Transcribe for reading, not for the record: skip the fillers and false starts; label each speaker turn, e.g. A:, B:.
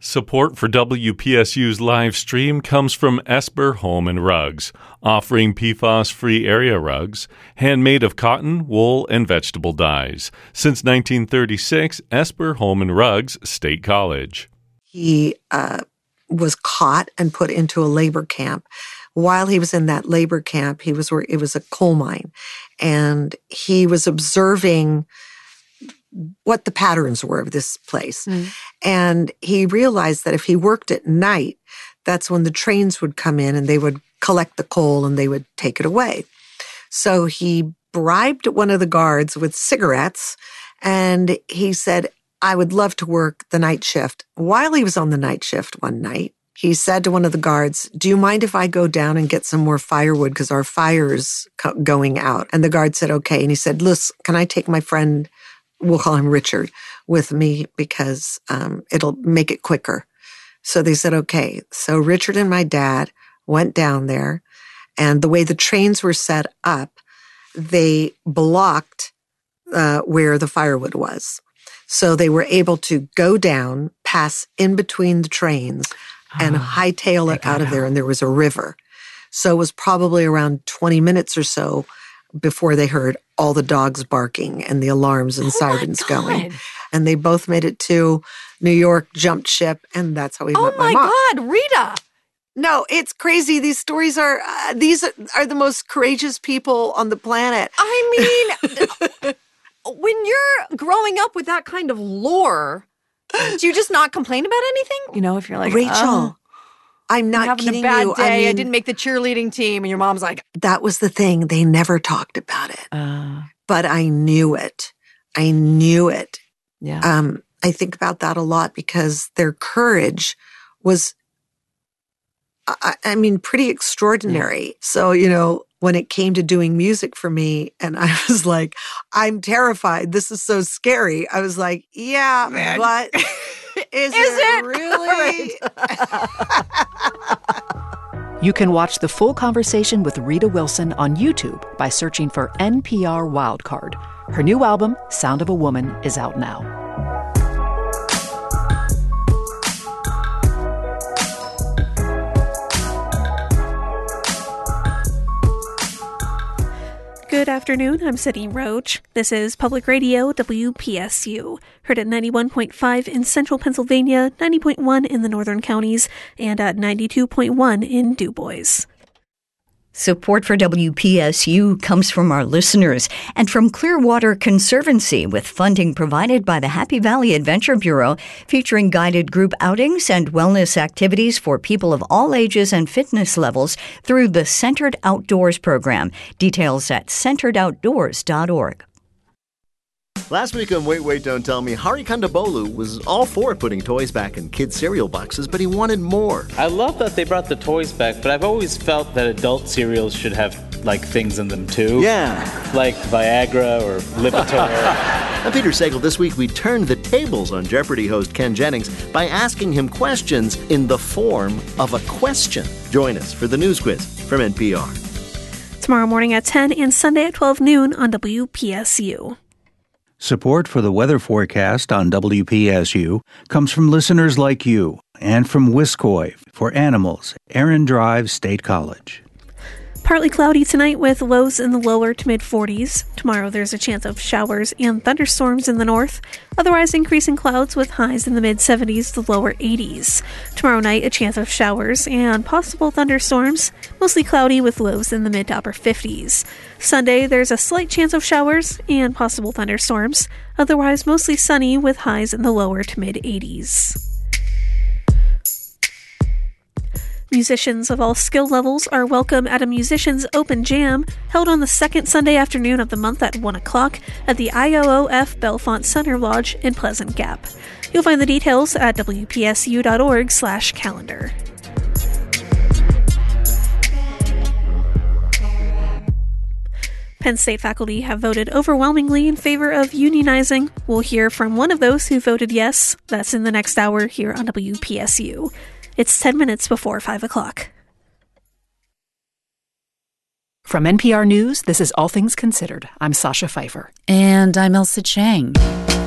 A: Support for WPSU's live stream comes from Esper Home and Rugs, offering PFAS-free area rugs, handmade of cotton, wool, and vegetable dyes. Since 1936, Esper Home and Rugs, State College.
B: He was caught and put into a labor camp. While he was in that labor camp, it was a coal mine, and he was observing what the patterns were of this place. Mm. And he realized that if he worked at night, that's when the trains would come in and they would collect the coal and they would take it away. So he bribed one of the guards with cigarettes, and he said, I would love to work the night shift. While he was on the night shift one night, he said to one of the guards, do you mind if I go down and get some more firewood because our fire's going out? And the guard said, okay. And he said, listen, can I take my friend, we'll call him Richard, with me because it'll make it quicker. So they said, okay. So Richard and my dad went down there, and the way the trains were set up, they blocked where the firewood was. So they were able to go down, pass in between the trains, and hightail it out of there, and there was a river. So it was probably around 20 minutes or so before they heard all the dogs barking and the alarms and sirens going. And they both made it to New York, jumped ship, and that's how we met my mom.
C: Oh my God, Rita!
B: No, it's crazy. These stories are, these are the most courageous people on the planet.
C: I mean, when you're growing up with that kind of lore, do you just not complain about anything? You know, if you're like,
B: Rachel, I'm not
C: kidding you. Having a bad day. I didn't make the cheerleading team. And your mom's like,
B: that was the thing. They never talked about it. But I knew it. I knew it.
C: Yeah.
B: I think about that a lot because their courage was, pretty extraordinary. Yeah. So, when it came to doing music for me, and I was like, I'm terrified. This is so scary. I was like, yeah, man. But is it really?
D: You can watch the full conversation with Rita Wilson on YouTube by searching for NPR Wildcard. Her new album, Sound of a Woman, is out now.
E: Good afternoon, I'm Sydney Roach. This is Public Radio WPSU, heard at 91.5 in central Pennsylvania, 90.1 in the northern counties, and at 92.1 in Du Bois.
F: Support for WPSU comes from our listeners and from Clearwater Conservancy, with funding provided by the Happy Valley Adventure Bureau, featuring guided group outings and wellness activities for people of all ages and fitness levels through the Centered Outdoors program. Details at centeredoutdoors.org.
G: Last week on Wait, Wait, Don't Tell Me, Hari Kondabolu was all for putting toys back in kids' cereal boxes, but he wanted more.
H: I love that they brought the toys back, but I've always felt that adult cereals should have, things in them, too.
G: Yeah.
H: Like Viagra or Lipitor.
G: On Peter Sagal, this week we turned the tables on Jeopardy host Ken Jennings by asking him questions in the form of a question. Join us for the news quiz from NPR.
E: Tomorrow morning at 10 and Sunday at 12 noon on WPSU.
I: Support for the weather forecast on WPSU comes from listeners like you and from Wiscoy for Animals, Aaron Drive State College.
E: Partly cloudy tonight with lows in the lower to mid-40s. Tomorrow there's a chance of showers and thunderstorms in the north. Otherwise increasing clouds with highs in the mid-70s to lower 80s. Tomorrow night a chance of showers and possible thunderstorms. Mostly cloudy with lows in the mid to upper 50s. Sunday there's a slight chance of showers and possible thunderstorms. Otherwise mostly sunny with highs in the lower to mid-80s. Musicians of all skill levels are welcome at a Musicians Open Jam held on the second Sunday afternoon of the month at 1 o'clock at the IOOF Bellefonte Center Lodge in Pleasant Gap. You'll find the details at wpsu.org/calendar. Penn State faculty have voted overwhelmingly in favor of unionizing. We'll hear from one of those who voted yes. That's in the next hour here on WPSU. It's 10 minutes before 5 o'clock.
D: From NPR News, this is All Things Considered. I'm Sasha Pfeiffer.
J: And I'm Elsa Chang.